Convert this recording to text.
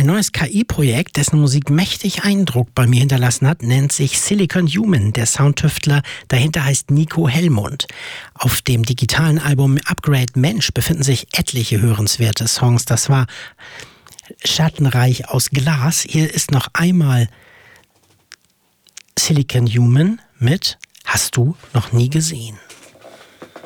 Ein neues KI-Projekt, dessen Musik mächtig Eindruck bei mir hinterlassen hat, nennt sich Silicon Human. Der Soundtüftler dahinter heißt Nico Hellmund. Auf dem digitalen Album Upgrade Mensch befinden sich etliche hörenswerte Songs. Das war Schattenreich aus Glas. Hier ist noch einmal Silicon Human mit Hast du noch nie gesehen.